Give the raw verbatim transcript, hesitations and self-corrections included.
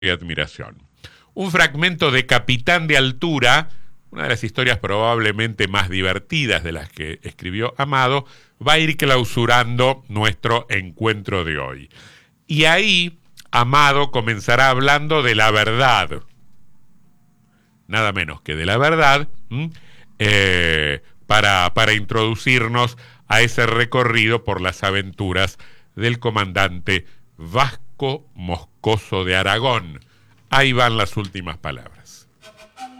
y admiración. Un fragmento de Capitán de Altura, una de las historias probablemente más divertidas de las que escribió Amado, va a ir clausurando nuestro encuentro de hoy. Y ahí Amado comenzará hablando de la verdad, nada menos que de la verdad, eh, para, para introducirnos a ese recorrido por las aventuras del comandante Vasco Moscoso de Aragón. Ahí van las últimas palabras.